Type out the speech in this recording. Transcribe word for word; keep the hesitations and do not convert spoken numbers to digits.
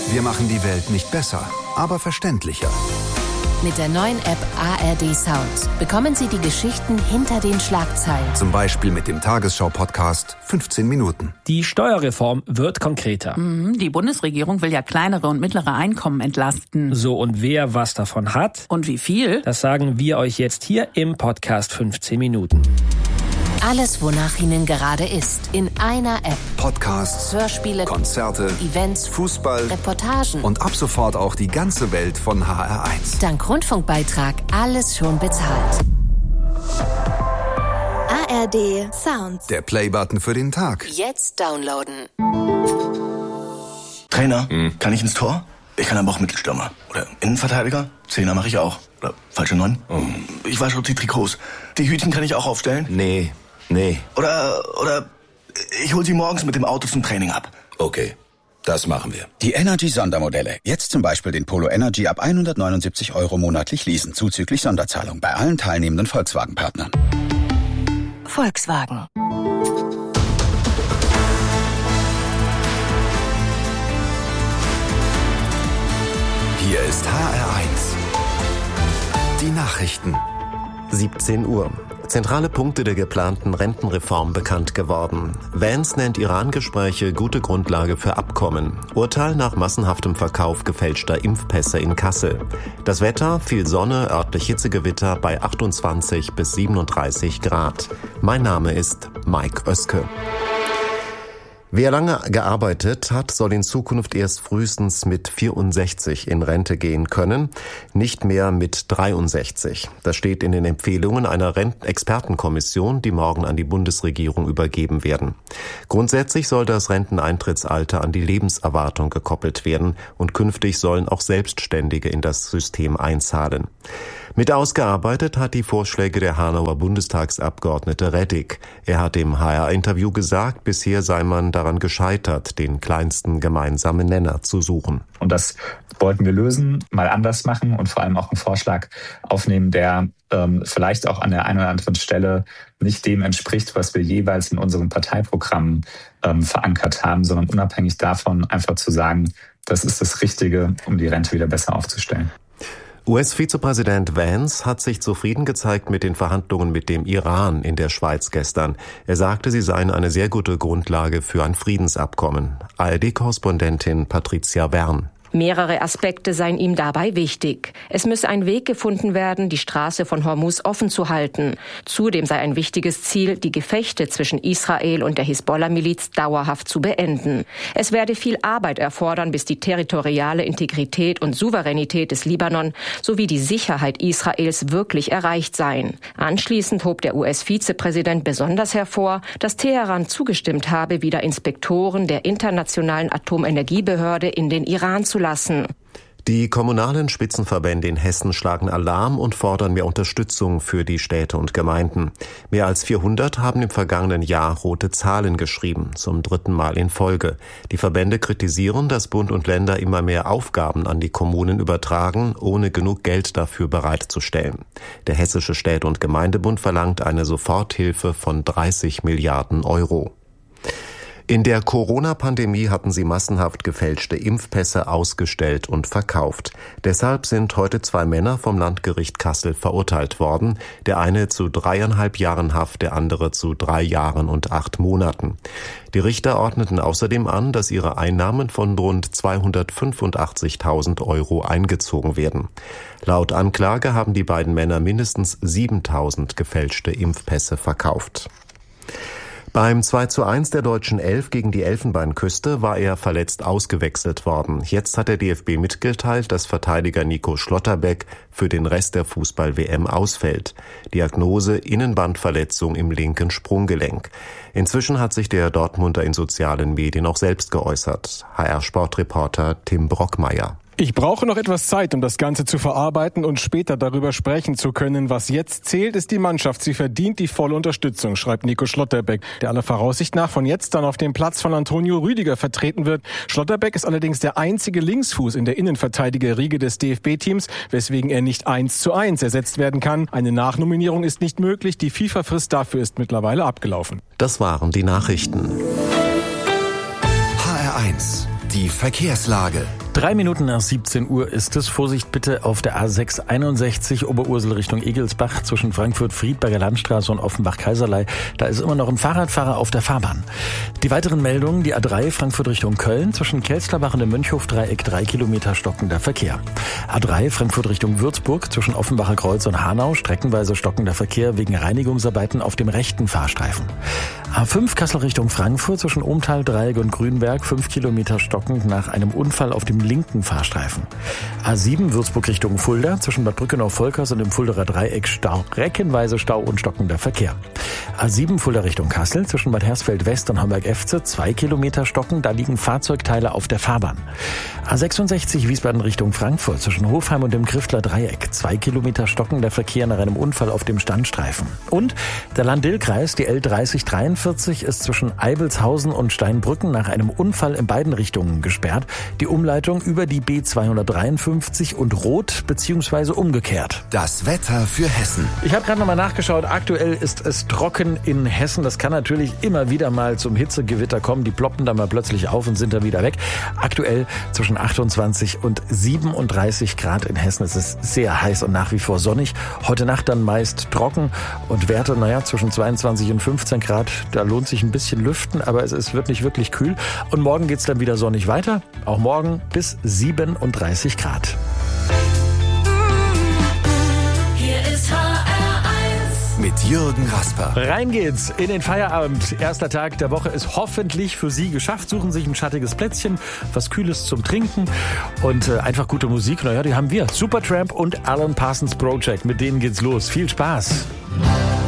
Wir machen die Welt nicht besser, aber verständlicher. Mit der neuen App A R D Sound bekommen Sie die Geschichten hinter den Schlagzeilen. Zum Beispiel mit dem Tagesschau-Podcast fünfzehn Minuten. Die Steuerreform wird konkreter. Mhm, die Bundesregierung will ja kleinere und mittlere Einkommen entlasten. So, und wer was davon hat? Und wie viel? Das sagen wir euch jetzt hier im Podcast fünfzehn Minuten. Alles, wonach Ihnen gerade ist, in einer App. Podcasts, Hörspiele, Konzerte, Events, Fußball, Reportagen und ab sofort auch die ganze Welt von H R eins. Dank Rundfunkbeitrag alles schon bezahlt. A R D Sound. Der Playbutton für den Tag. Jetzt downloaden. Trainer, hm. kann ich ins Tor? Ich kann aber auch Mittelstürmer. Oder Innenverteidiger? Zehner mache ich auch. Oder falsche Neun? Oh. Ich wasche auch die Trikots. Die Hütchen kann ich auch aufstellen? Nee, nee. Oder, oder ich hol sie morgens mit dem Auto zum Training ab. Okay, das machen wir. Die Energy-Sondermodelle. Jetzt zum Beispiel den Polo Energy ab hundertneunundsiebzig Euro monatlich leasen, zuzüglich Sonderzahlung bei allen teilnehmenden Volkswagen-Partnern. Volkswagen. Hier ist H R eins. Die Nachrichten. siebzehn Uhr. Zentrale Punkte der geplanten Rentenreform bekannt geworden. Vance nennt Iran-Gespräche gute Grundlage für Abkommen. Urteil nach massenhaftem Verkauf gefälschter Impfpässe in Kassel. Das Wetter, viel Sonne, örtlich Hitzegewitter bei achtundzwanzig bis siebenunddreißig Grad. Mein Name ist Mike Oeske. Wer lange gearbeitet hat, soll in Zukunft erst frühestens mit vierundsechzig in Rente gehen können, nicht mehr mit dreiundsechzig. Das steht in den Empfehlungen einer Rentenexpertenkommission, die morgen an die Bundesregierung übergeben werden. Grundsätzlich soll das Renteneintrittsalter an die Lebenserwartung gekoppelt werden und künftig sollen auch Selbstständige in das System einzahlen. Mit ausgearbeitet hat die Vorschläge der Hanauer Bundestagsabgeordnete Reddig. Er hat im H R-Interview gesagt, bisher sei man daran gescheitert, den kleinsten gemeinsamen Nenner zu suchen. Und das wollten wir lösen, mal anders machen und vor allem auch einen Vorschlag aufnehmen, der ähm, vielleicht auch an der einen oder anderen Stelle nicht dem entspricht, was wir jeweils in unseren Parteiprogrammen ähm, verankert haben, sondern unabhängig davon einfach zu sagen, das ist das Richtige, um die Rente wieder besser aufzustellen. U S-Vizepräsident Vance hat sich zufrieden gezeigt mit den Verhandlungen mit dem Iran in der Schweiz gestern. Er sagte, sie seien eine sehr gute Grundlage für ein Friedensabkommen. A R D-Korrespondentin Patricia Wern. Mehrere Aspekte seien ihm dabei wichtig. Es müsse ein Weg gefunden werden, die Straße von Hormuz offen zu halten. Zudem sei ein wichtiges Ziel, die Gefechte zwischen Israel und der Hisbollah-Miliz dauerhaft zu beenden. Es werde viel Arbeit erfordern, bis die territoriale Integrität und Souveränität des Libanon sowie die Sicherheit Israels wirklich erreicht seien. Anschließend hob der U S-Vizepräsident besonders hervor, dass Teheran zugestimmt habe, wieder Inspektoren der Internationalen Atomenergiebehörde in den Iran zu lassen. Die kommunalen Spitzenverbände in Hessen schlagen Alarm und fordern mehr Unterstützung für die Städte und Gemeinden. Mehr als vierhundert haben im vergangenen Jahr rote Zahlen geschrieben, zum dritten Mal in Folge. Die Verbände kritisieren, dass Bund und Länder immer mehr Aufgaben an die Kommunen übertragen, ohne genug Geld dafür bereitzustellen. Der Hessische Städte- und Gemeindebund verlangt eine Soforthilfe von dreißig Milliarden Euro. In der Corona-Pandemie hatten sie massenhaft gefälschte Impfpässe ausgestellt und verkauft. Deshalb sind heute zwei Männer vom Landgericht Kassel verurteilt worden. Der eine zu dreieinhalb Jahren Haft, der andere zu drei Jahren und acht Monaten. Die Richter ordneten außerdem an, dass ihre Einnahmen von rund zweihundertfünfundachtzigtausend Euro eingezogen werden. Laut Anklage haben die beiden Männer mindestens siebentausend gefälschte Impfpässe verkauft. Beim zwei zu eins der deutschen Elf gegen die Elfenbeinküste war er verletzt ausgewechselt worden. Jetzt hat der D F B mitgeteilt, dass Verteidiger Nico Schlotterbeck für den Rest der Fußball-W M ausfällt. Diagnose Innenbandverletzung im linken Sprunggelenk. Inzwischen hat sich der Dortmunder in sozialen Medien auch selbst geäußert. H R-Sportreporter Tim Brockmeier. Ich brauche noch etwas Zeit, um das Ganze zu verarbeiten und später darüber sprechen zu können. Was jetzt zählt, ist die Mannschaft. Sie verdient die volle Unterstützung, schreibt Nico Schlotterbeck, der aller Voraussicht nach von jetzt an auf dem Platz von Antonio Rüdiger vertreten wird. Schlotterbeck ist allerdings der einzige Linksfuß in der Innenverteidigerriege des D F B-Teams, weswegen er nicht eins zu eins ersetzt werden kann. Eine Nachnominierung ist nicht möglich. Die FIFA-Frist dafür ist mittlerweile abgelaufen. Das waren die Nachrichten. H R eins, die Verkehrslage. Drei Minuten nach siebzehn Uhr ist es. Vorsicht bitte auf der A sechs einundsechzig Oberursel Richtung Egelsbach zwischen Frankfurt-Friedberger Landstraße und Offenbach-Kaiserlei. Da ist immer noch ein Fahrradfahrer auf der Fahrbahn. Die weiteren Meldungen, die A drei Frankfurt Richtung Köln zwischen Kelsterbach und dem Mönchhof-Dreieck drei Kilometer stockender Verkehr. A drei Frankfurt Richtung Würzburg zwischen Offenbacher Kreuz und Hanau streckenweise stockender Verkehr wegen Reinigungsarbeiten auf dem rechten Fahrstreifen. A fünf Kassel Richtung Frankfurt zwischen Ohmtal, Dreieck und Grünberg fünf Kilometer stockend nach einem Unfall auf dem linken Fahrstreifen. A sieben Würzburg Richtung Fulda zwischen Bad Brückenau-Volkers und dem Fulderer Dreieck Stau, reckenweise Stau und stockender Verkehr. A sieben Fulda Richtung Kassel zwischen Bad Hersfeld West und Homberg-Efze zwei Kilometer stocken, da liegen Fahrzeugteile auf der Fahrbahn. A sechsundsechzig Wiesbaden Richtung Frankfurt zwischen Hofheim und dem Griftler Dreieck zwei Kilometer stockender Verkehr nach einem Unfall auf dem Standstreifen. Und der Lahn-Dill-Kreis, die L dreißig dreiundvierzig, ist zwischen Eibelshausen und Steinbrücken nach einem Unfall in beiden Richtungen gesperrt. Die Umleitung über die B zweihundertdreiundfünfzig und Rot bzw. umgekehrt. Das Wetter für Hessen. Ich habe gerade nochmal nachgeschaut. Aktuell ist es trocken in Hessen. Das kann natürlich immer wieder mal zum Hitzegewitter kommen. Die ploppen da mal plötzlich auf und sind dann wieder weg. Aktuell zwischen achtundzwanzig und siebenunddreißig Grad in Hessen. Es ist sehr heiß und nach wie vor sonnig. Heute Nacht dann meist trocken und Werte, naja, zwischen zweiundzwanzig und fünfzehn Grad. Da lohnt sich ein bisschen lüften, aber es ist, wird nicht wirklich kühl. Und morgen geht's dann wieder sonnig weiter. Auch morgen bis siebenunddreißig Grad. Hier ist H R eins. Mit Jürgen Rasper. Rein geht's in den Feierabend. Erster Tag der Woche ist hoffentlich für Sie geschafft. Suchen sich ein schattiges Plätzchen, was Kühles zum Trinken und äh, einfach gute Musik. Naja, die haben wir. Supertramp und Alan Parsons Project. Mit denen geht's los. Viel Spaß.